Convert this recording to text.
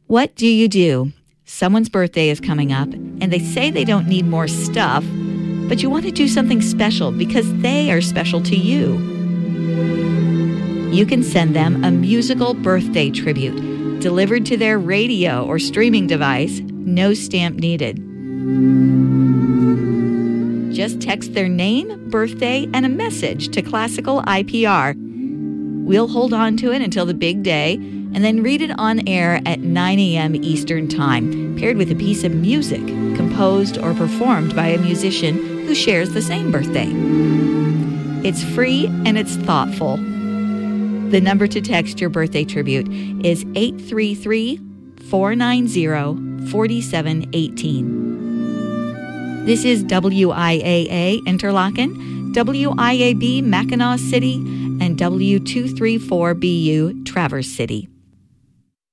What do you do? Someone's birthday is coming up, and they say they don't need more stuff, but you want to do something special because they are special to you. You can send them a musical birthday tribute delivered to their radio or streaming device, no stamp needed. Just text their name, birthday, and a message to Classical IPR. We'll hold on to it until the big day and then read it on air at 9 a.m. Eastern Time, paired with a piece of music composed or performed by a musician who shares the same birthday. It's free and it's thoughtful. The number to text your birthday tribute is 833-490-4718. This is WIAA Interlaken, WIAB Mackinac City, and W234BU Traverse City.